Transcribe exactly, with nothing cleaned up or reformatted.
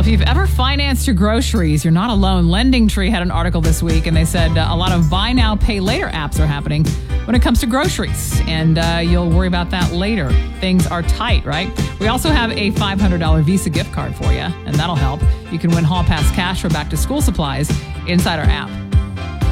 if you've ever financed your groceries, you're not alone. Lending Tree had an article this week, and they said uh, a lot of buy now, pay later apps are happening when it comes to groceries. And uh, you'll worry about that later. Things are tight, right? We also have a five hundred dollars Visa gift card for you, and that'll help. You can win Hall Pass cash for back to school supplies inside our app.